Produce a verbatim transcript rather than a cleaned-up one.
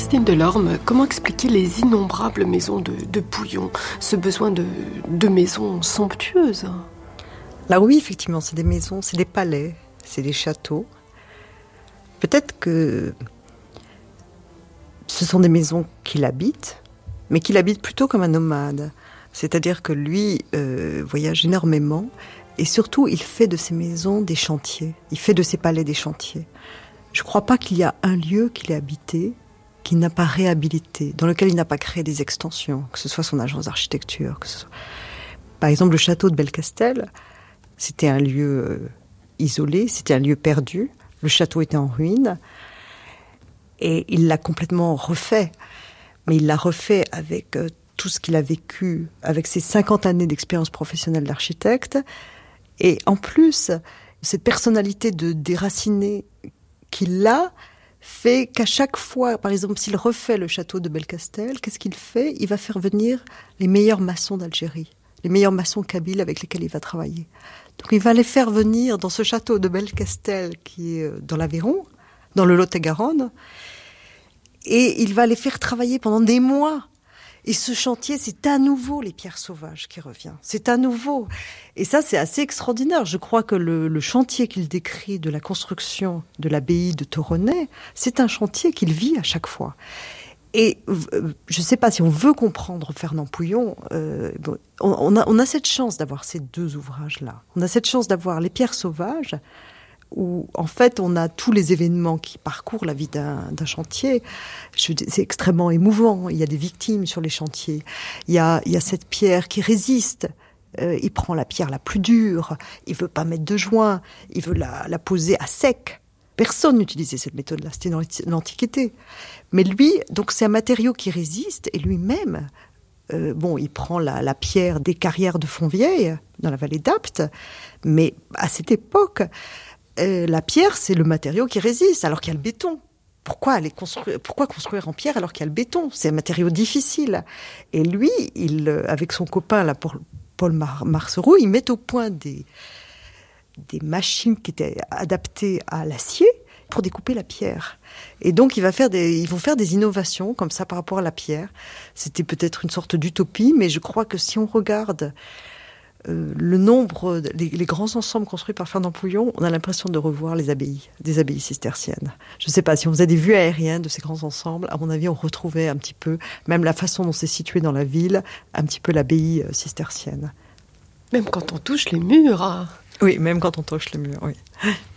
Christine Delorme, comment expliquer les innombrables maisons de, de Pouillon, ce besoin de, de maisons somptueuses? Là oui, effectivement, c'est des maisons, c'est des palais, c'est des châteaux. Peut-être que ce sont des maisons qu'il habite, mais qu'il habite plutôt comme un nomade. C'est-à-dire que lui euh, voyage énormément et surtout il fait de ses maisons des chantiers, il fait de ses palais des chantiers. Je ne crois pas qu'il y a un lieu qu'il ait habité qu'il n'a pas réhabilité, dans lequel il n'a pas créé des extensions, que ce soit son agence d'architecture. Que ce soit... Par exemple, le château de Belcastel, c'était un lieu euh, isolé, c'était un lieu perdu. Le château était en ruine et il l'a complètement refait. Mais il l'a refait avec euh, tout ce qu'il a vécu, avec ses cinquante années d'expérience professionnelle d'architecte. Et en plus, cette personnalité de déraciné qu'il a fait qu'à chaque fois, par exemple, s'il refait le château de Belcastel, qu'est-ce qu'il fait? Il va faire venir les meilleurs maçons d'Algérie, les meilleurs maçons kabyles avec lesquels il va travailler. Donc il va les faire venir dans ce château de Belcastel qui est dans l'Aveyron, dans le Lot-et-Garonne, et il va les faire travailler pendant des mois. Et ce chantier, c'est à nouveau les pierres sauvages qui revient. C'est à nouveau. Et ça, c'est assez extraordinaire. Je crois que le, le chantier qu'il décrit de la construction de l'abbaye de Toronnet, c'est un chantier qu'il vit à chaque fois. Et euh, je ne sais pas si on veut comprendre Fernand Pouillon, euh, bon, on, on, a, on a cette chance d'avoir ces deux ouvrages-là. On a cette chance d'avoir Les pierres sauvages, où en fait on a tous les événements qui parcourent la vie d'un, d'un chantier. Je, c'est extrêmement émouvant. Il y a des victimes sur les chantiers. Il y a, il y a cette pierre qui résiste. Euh, il prend la pierre la plus dure. Il veut pas mettre de joint. Il veut la, la poser à sec. Personne n'utilisait cette méthode-là. C'était dans l'Antiquité. Mais lui, donc c'est un matériau qui résiste. Et lui-même, euh, bon, il prend la, la pierre des carrières de Fontvieille, dans la vallée d'Apt. Mais à cette époque, Euh, la pierre, c'est le matériau qui résiste, alors qu'il y a le béton. Pourquoi aller construire, pourquoi construire en pierre alors qu'il y a le béton? C'est un matériau difficile. Et lui, il, avec son copain, là, Paul Mar- Marcereau, ils mettent au point des, des machines qui étaient adaptées à l'acier pour découper la pierre. Et donc, il va faire des, ils vont faire des innovations comme ça par rapport à la pierre. C'était peut-être une sorte d'utopie, mais je crois que si on regarde Euh, le nombre, les, les grands ensembles construits par Fernand Pouillon, on a l'impression de revoir les abbayes, des abbayes cisterciennes. Je ne sais pas, si on faisait des vues aériennes de ces grands ensembles, à mon avis, on retrouvait un petit peu, même la façon dont c'est situé dans la ville, un petit peu l'abbaye cistercienne. Même quand on touche les murs. Ah. Oui, même quand on touche les murs, oui.